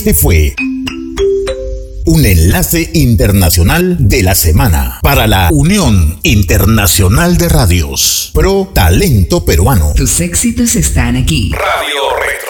Este fue un enlace internacional de la semana para la Unión Internacional de Radios Pro Talento Peruano. Tus éxitos están aquí. Radio Reto.